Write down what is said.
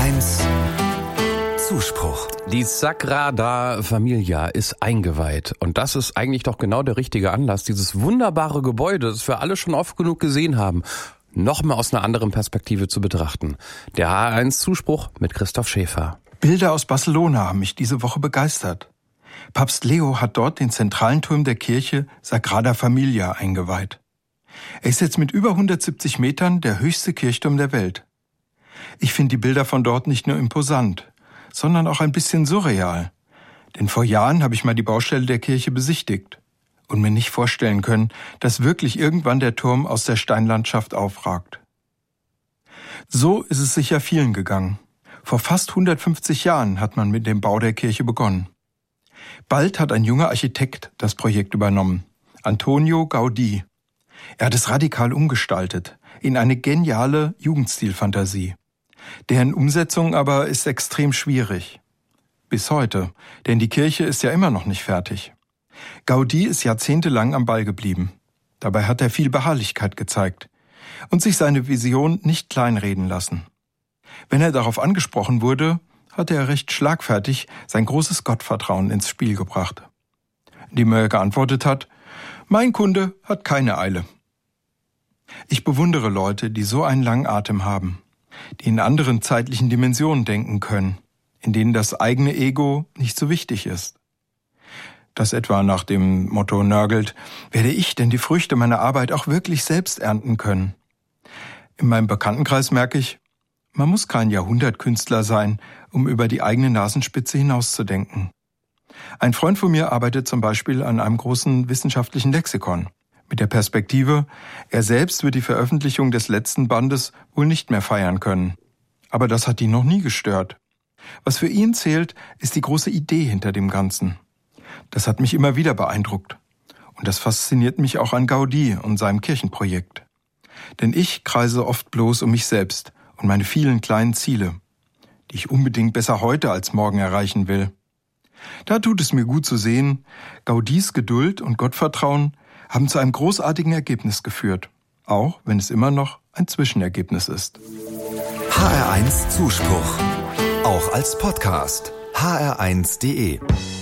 HR1 Zuspruch. Die Sagrada Familia ist eingeweiht. Und das ist eigentlich doch genau der richtige Anlass, dieses wunderbare Gebäude, das wir alle schon oft genug gesehen haben, noch mal aus einer anderen Perspektive zu betrachten. Der HR1 Zuspruch mit Christoph Schäfer. Bilder aus Barcelona haben mich diese Woche begeistert. Papst Leo hat dort den zentralen Turm der Kirche Sagrada Familia eingeweiht. Er ist jetzt mit über 170 Metern der höchste Kirchturm der Welt. Ich finde die Bilder von dort nicht nur imposant, sondern auch ein bisschen surreal. Denn vor Jahren habe ich mal die Baustelle der Kirche besichtigt und mir nicht vorstellen können, dass wirklich irgendwann der Turm aus der Steinlandschaft aufragt. So ist es sicher vielen gegangen. Vor fast 150 Jahren hat man mit dem Bau der Kirche begonnen. Bald hat ein junger Architekt das Projekt übernommen, Antonio Gaudí. Er hat es radikal umgestaltet, in eine geniale Jugendstilfantasie. Deren Umsetzung aber ist extrem schwierig. Bis heute, denn die Kirche ist ja immer noch nicht fertig. Gaudí ist jahrzehntelang am Ball geblieben. Dabei hat er viel Beharrlichkeit gezeigt und sich seine Vision nicht kleinreden lassen. Wenn er darauf angesprochen wurde, hatte er recht schlagfertig sein großes Gottvertrauen ins Spiel gebracht. Indem er geantwortet hat: Mein Kunde hat keine Eile. Ich bewundere Leute, die so einen langen Atem haben, die in anderen zeitlichen Dimensionen denken können, in denen das eigene Ego nicht so wichtig ist. Das etwa nach dem Motto nörgelt: Werde ich denn die Früchte meiner Arbeit auch wirklich selbst ernten können? In meinem Bekanntenkreis merke ich, man muss kein Jahrhundertkünstler sein, um über die eigene Nasenspitze hinauszudenken. Ein Freund von mir arbeitet zum Beispiel an einem großen wissenschaftlichen Lexikon, mit der Perspektive, er selbst wird die Veröffentlichung des letzten Bandes wohl nicht mehr feiern können. Aber das hat ihn noch nie gestört. Was für ihn zählt, ist die große Idee hinter dem Ganzen. Das hat mich immer wieder beeindruckt. Und das fasziniert mich auch an Gaudí und seinem Kirchenprojekt. Denn ich kreise oft bloß um mich selbst und meine vielen kleinen Ziele, die ich unbedingt besser heute als morgen erreichen will. Da tut es mir gut zu sehen, Gaudís Geduld und Gottvertrauen haben zu einem großartigen Ergebnis geführt, auch wenn es immer noch ein Zwischenergebnis ist. HR1 Zuspruch, auch als Podcast. hr1.de